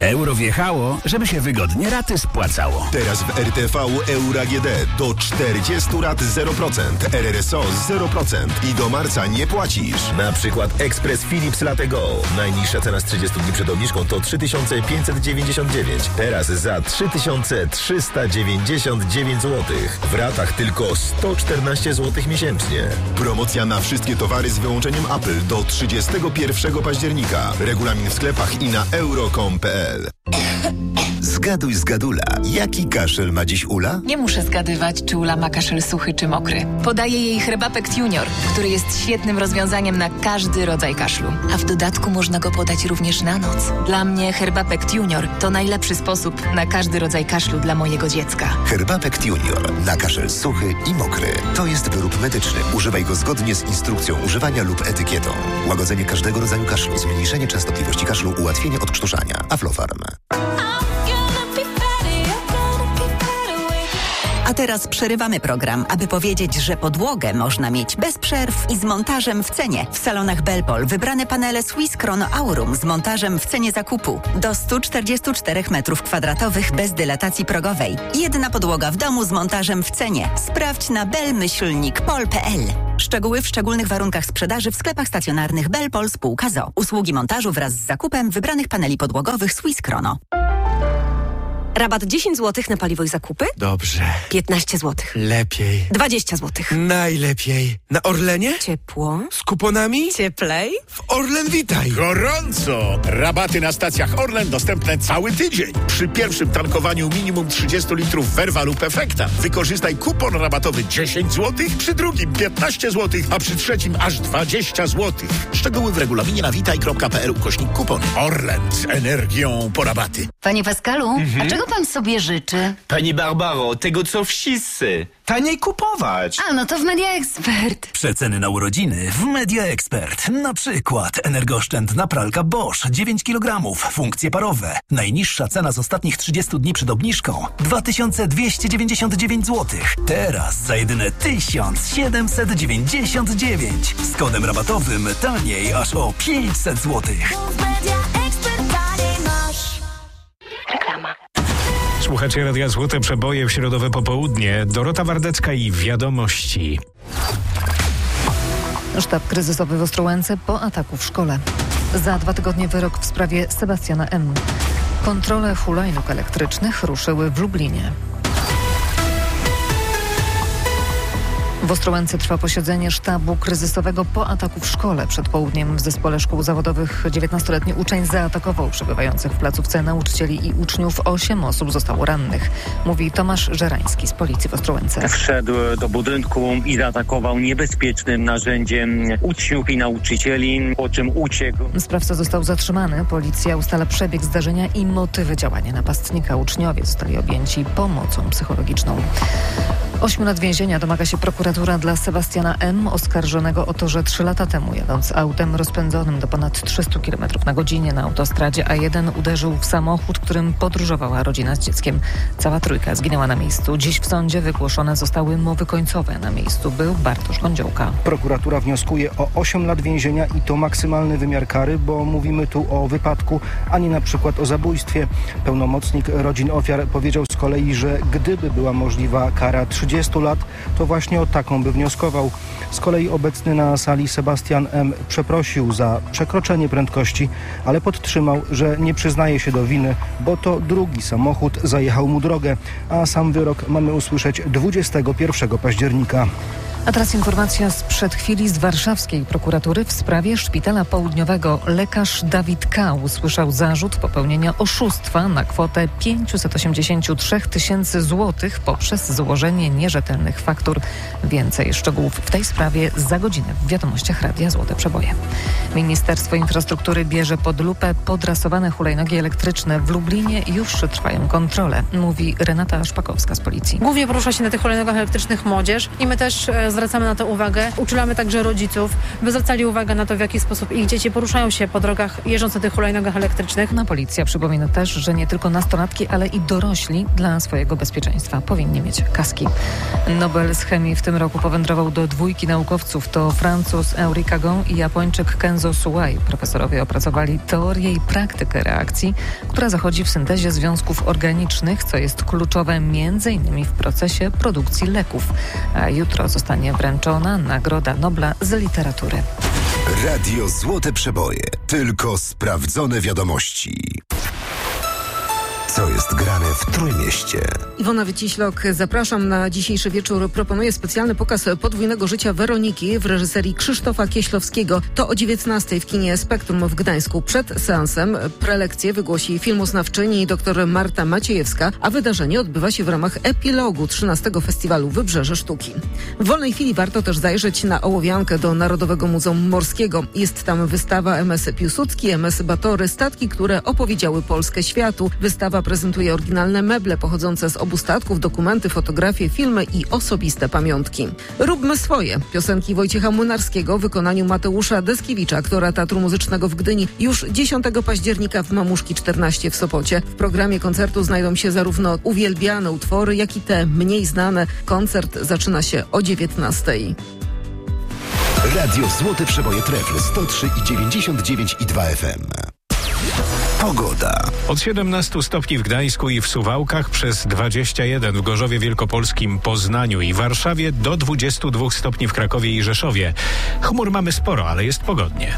Euro wjechało, żeby się wygodnie raty spłacało. Teraz w RTV Euro AGD do 40 rat 0%, RRSO 0% i do marca nie płacisz. Na przykład Express Philips Latte Go. Najniższa cena z 30 dni przed obniżką to 3599. Teraz za 3399 zł. W ratach tylko 114 zł miesięcznie. Promocja na wszystkie towary z wyłączeniem Apple do 31 października. Regulamin w sklepach i na euro.com.pl. Zgaduj z Gadula. Jaki kaszel ma dziś Ula? Nie muszę zgadywać, czy Ula ma kaszel suchy czy mokry. Podaję jej Herbapekt Junior, który jest świetnym rozwiązaniem na każdy rodzaj kaszlu. A w dodatku można go podać również na noc. Dla mnie Herbapekt Junior to najlepszy sposób na każdy rodzaj kaszlu dla mojego dziecka. Herbapekt Junior na kaszel suchy i mokry. To jest wyrób medyczny. Używaj go zgodnie z instrukcją używania lub etykietą. Łagodzenie każdego rodzaju kaszlu, zmniejszenie częstotliwości kaszlu, ułatwienie odkrztuszania. Aflofarm. A teraz przerywamy program, aby powiedzieć, że podłogę można mieć bez przerw i z montażem w cenie. W salonach Belpol wybrane panele Swiss Chrono Aurum z montażem w cenie zakupu. Do 144 m2 bez dylatacji progowej. Jedna podłoga w domu z montażem w cenie. Sprawdź na bel-pol.pl. Szczegóły w szczególnych warunkach sprzedaży w sklepach stacjonarnych Belpol spółka ZO. Usługi montażu wraz z zakupem wybranych paneli podłogowych Swiss Chrono. Rabat 10 zł na paliwo i zakupy? Dobrze. 15 zł. Lepiej. 20 zł. Najlepiej. Na Orlenie? Ciepło. Z kuponami? Cieplej. W Orlen Witaj. Gorąco! Rabaty na stacjach Orlen dostępne cały tydzień. Przy pierwszym tankowaniu minimum 30 litrów Verva lub Efekta wykorzystaj kupon rabatowy 10 zł, przy drugim 15 zł, a przy trzecim aż 20 zł. Szczegóły w regulaminie na witaj.pl/kupon. Orlen z energią po rabaty. Panie Pascalu, a czego pan sobie życzy? Pani Barbaro, tego co wszyscy. Taniej kupować. A, no to w Media Expert. Przeceny na urodziny w Media Expert. Na przykład energooszczędna pralka Bosch 9 kg, funkcje parowe. Najniższa cena z ostatnich 30 dni przed obniżką 2299 zł. Teraz za jedyne 1799. Z kodem rabatowym taniej aż o 500 zł. Reklama. Słuchacie Radia Złote Przeboje w środowe popołudnie. Dorota Wardecka i Wiadomości. Sztab kryzysowy w Ostrołęce po ataku w szkole. Za 2 tygodnie wyrok w sprawie Sebastiana M. Kontrole hulajnóg elektrycznych ruszyły w Lublinie. W Ostrołęce trwa posiedzenie sztabu kryzysowego po ataku w szkole. Przed południem w zespole szkół zawodowych 19-letni uczeń zaatakował przebywających w placówce nauczycieli i uczniów. 8 osób zostało rannych, mówi Tomasz Żerański z policji w Ostrołęce. Wszedł do budynku i zaatakował niebezpiecznym narzędziem uczniów i nauczycieli, po czym uciekł. Sprawca został zatrzymany. Policja ustala przebieg zdarzenia i motywy działania napastnika. Uczniowie zostali objęci pomocą psychologiczną. 8 lat więzienia domaga się prokuratura dla Sebastiana M., oskarżonego o to, że 3 lata temu, jadąc autem rozpędzonym do ponad 300 km na godzinę na autostradzie A1, uderzył w samochód, którym podróżowała rodzina z dzieckiem. Cała trójka zginęła na miejscu. Dziś w sądzie wygłoszone zostały mowy końcowe. Na miejscu był Bartosz Gądziołka. Prokuratura wnioskuje o 8 lat więzienia i to maksymalny wymiar kary, bo mówimy tu o wypadku, a nie na przykład o zabójstwie. Pełnomocnik rodzin ofiar powiedział z kolei, że gdyby była możliwa kara 30 lat, to właśnie o taką by wnioskował. Z kolei obecny na sali Sebastian M. przeprosił za przekroczenie prędkości, ale podtrzymał, że nie przyznaje się do winy, bo to drugi samochód zajechał mu drogę, a sam wyrok mamy usłyszeć 21 października. A teraz informacja sprzed chwili z warszawskiej prokuratury w sprawie Szpitala Południowego. Lekarz Dawid K. usłyszał zarzut popełnienia oszustwa na kwotę 583 000 złotych poprzez złożenie nierzetelnych faktur. Więcej szczegółów w tej sprawie za godzinę w Wiadomościach Radia Złote Przeboje. Ministerstwo Infrastruktury bierze pod lupę podrasowane hulajnogi elektryczne. W Lublinie już trwają kontrole, mówi Renata Szpakowska z Policji. Głównie porusza się na tych hulajnogach elektrycznych młodzież i my też zwracamy na to uwagę. Uczulamy także rodziców, by zwracali uwagę na to, w jaki sposób ich dzieci poruszają się po drogach, jeżdżąc na tych hulajnogach elektrycznych. Policja przypomina też, że nie tylko nastolatki, ale i dorośli dla swojego bezpieczeństwa powinni mieć kaski. Nobel z chemii w tym roku powędrował do 2 naukowców. To Francuz Henri Cagon i Japończyk Kenzo Suwai. Profesorowie opracowali teorię i praktykę reakcji, która zachodzi w syntezie związków organicznych, co jest kluczowe m.in. w procesie produkcji leków. A jutro zostanie wręczona Nagroda Nobla z literatury. Radio Złote Przeboje. Tylko sprawdzone wiadomości. Co jest grane w Trójmieście? Iwona Wyciślok, zapraszam na dzisiejszy wieczór. Proponuję specjalny pokaz podwójnego życia Weroniki w reżyserii Krzysztofa Kieślowskiego. To o 19:00 w kinie Spektrum w Gdańsku. Przed seansem prelekcję wygłosi filmoznawczyni dr Marta Maciejewska, a wydarzenie odbywa się w ramach epilogu 13. Festiwalu Wybrzeże Sztuki. W wolnej chwili warto też zajrzeć na ołowiankę do Narodowego Muzeum Morskiego. Jest tam wystawa MS Piłsudski, MS Batory, statki, które opowiedziały Polskę światu. Wystawa prezentuje oryginalne meble pochodzące z obu statków, dokumenty, fotografie, filmy i osobiste pamiątki. Róbmy swoje. Piosenki Wojciecha Młynarskiego w wykonaniu Mateusza Deskiewicza, aktora Teatru Muzycznego w Gdyni, już 10 października w Mamuszki 14 w Sopocie. W programie koncertu znajdą się zarówno uwielbiane utwory, jak i te mniej znane. Koncert zaczyna się o 19:00. Radio Złote Przeboje Trefl 103,99,2 FM. Pogoda. Od 17 stopni w Gdańsku i w Suwałkach, przez 21 w Gorzowie Wielkopolskim, Poznaniu i Warszawie, do 22 stopni w Krakowie i Rzeszowie. Chmur mamy sporo, ale jest pogodnie.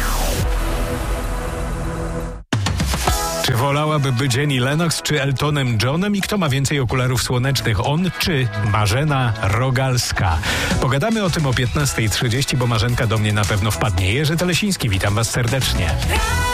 Czy wolałaby być Annie Lennox czy Eltonem Johnem i kto ma więcej okularów słonecznych, on czy Marzena Rogalska? Pogadamy o tym o 15:30, bo Marzenka do mnie na pewno wpadnie. Jerzy Telesiński, witam Was serdecznie.